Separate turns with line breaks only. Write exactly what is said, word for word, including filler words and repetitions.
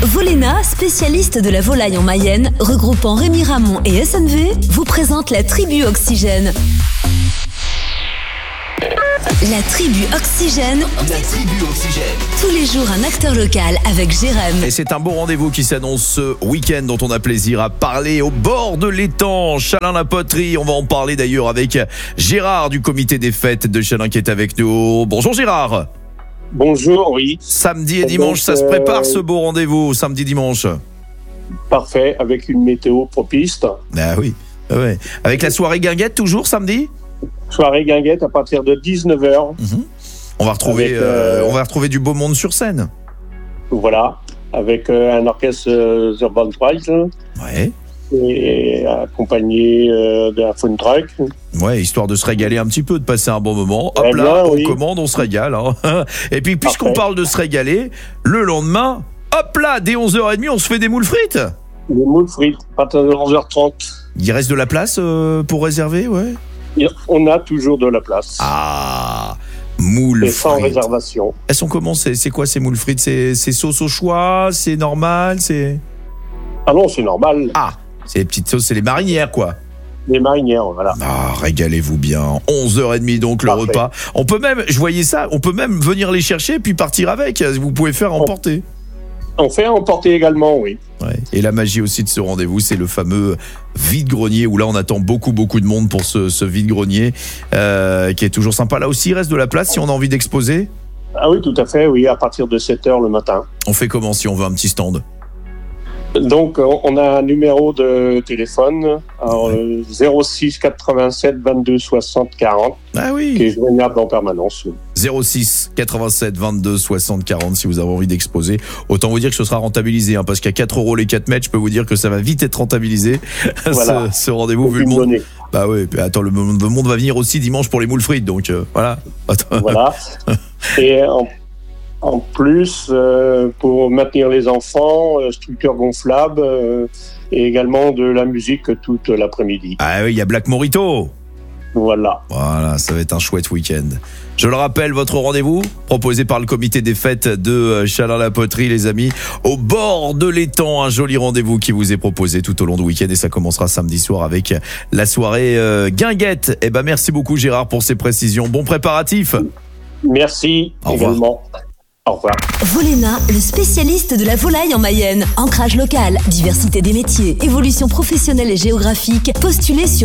Volena, spécialiste de la volaille en Mayenne, regroupant Rémy Ramon et S N V, vous présente la tribu Oxygène. La tribu Oxygène.
La tribu Oxygène.
Tous les jours, un acteur local avec Jérém.
Et c'est un beau rendez-vous qui s'annonce ce week-end dont on a plaisir à parler au bord de l'étang, Chalain-la-Poterie. On va en parler d'ailleurs avec Gérard du comité des fêtes de Chalain qui est avec nous. Bonjour Gérard.
Bonjour, oui.
Samedi et
Et
dimanche,
donc,
ça se prépare
euh,
ce beau rendez-vous, samedi-dimanche.
Parfait, avec une météo propice.
Ah oui, ah ouais. Avec la soirée guinguette toujours samedi.
Soirée guinguette à partir de dix-neuf heures.
Mmh. On va retrouver,
Avec,
euh,
euh,
on va retrouver du beau monde sur scène.
Voilà, avec euh, un orchestre euh, Urban Prize
Ouais.
et accompagné euh, d'un phone truck.
Ouais, histoire de se régaler un petit peu, de passer un bon moment. Hop
Eh
là,
bien,
on
oui.
commande, on se régale. Hein. Et puis, puisqu'on
Parfait.
parle de se régaler, le lendemain, hop là, dès onze heures trente, on se fait des moules frites.
Les moules frites, à partir de onze heures trente.
Il reste de la place euh, pour réserver, ouais.
Et on a toujours de la place.
Ah, moules
et sans
frites.
réservation.
Elles sont comment? C'est c'est quoi ces moules frites? C'est c'est sauce au choix? C'est normal? C'est
Ah non, c'est normal.
Ah, c'est les petites sauces, c'est les marinières, quoi.
Les marinières, voilà.
Ah, régalez-vous bien. onze heures trente donc le
Parfait.
repas. On peut même, je voyais ça, on peut même venir les chercher puis partir avec. Vous pouvez faire emporter.
On fait emporter également, oui.
Ouais. Et la magie aussi de ce rendez-vous, c'est le fameux vide-grenier où là on attend beaucoup beaucoup de monde pour ce, ce vide-grenier euh, qui est toujours sympa. Là aussi il reste de la place si on a envie d'exposer.
Ah oui, tout à fait, oui, à partir de sept heures le matin.
On fait comment si on veut un petit stand?
Donc, on a un numéro de téléphone, alors, euh, zéro six quatre-vingt-sept vingt-deux soixante quarante,
Ah
qui
oui,
est joignable en permanence.
zéro six quatre-vingt-sept vingt-deux soixante quarante si vous avez envie d'exposer. Autant vous dire que ce sera rentabilisé hein, parce qu'à quatre euros les quatre mètres, je peux vous dire que ça va vite être rentabilisé
Voilà.
ce, ce rendez-vous vu le
Aucune
monde.
donnée.
Bah oui, puis attends, le monde, le monde va venir aussi dimanche pour les moules frites donc euh, voilà. Attends.
Voilà. Et en, en plus, euh, pour maintenir les enfants, euh, structure gonflable euh, et également de la musique toute l'après-midi.
Ah oui, il y a Black Morito.
Voilà.
Voilà, ça va être un chouette week-end. Je le rappelle, votre rendez-vous, proposé par le comité des fêtes de Chalain-la-Poterie, les amis, au bord de l'étang, un joli rendez-vous qui vous est proposé tout au long du week-end et ça commencera samedi soir avec la soirée euh, guinguette. Eh ben, merci beaucoup Gérard pour ces précisions. Bon préparatif.
Merci
Au revoir.
également. Au revoir.
Volena, le spécialiste de la volaille en Mayenne. Ancrage local, diversité des métiers, évolution professionnelle et géographique. Postulez sur